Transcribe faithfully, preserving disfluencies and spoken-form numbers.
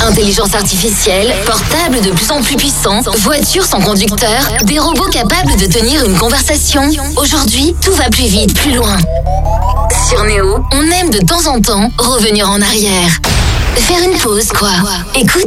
Intelligence artificielle, portables de plus en plus puissants, voitures sans conducteur, des robots capables de tenir une conversation. Aujourd'hui, tout va plus vite, plus loin. Sur Néo, on aime de temps en temps revenir en arrière. Faire une pause, quoi. Écoute.